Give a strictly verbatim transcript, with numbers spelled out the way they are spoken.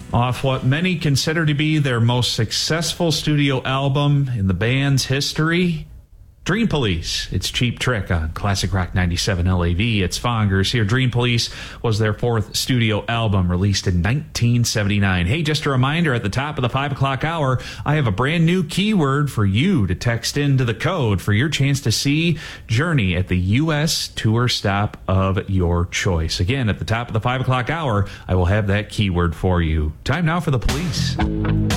Off what many consider to be their most successful studio album in the band's history, Dream Police. It's Cheap Trick on Classic Rock ninety-seven L A V. It's Fongers here. Dream Police was their fourth studio album, released in nineteen seventy-nine. Hey, just a reminder, at the top of the five o'clock hour, I have a brand new keyword for you to text into the code for your chance to see Journey at the U S tour stop of your choice. Again, at the top of the five o'clock hour, I will have that keyword for you. Time now for the police.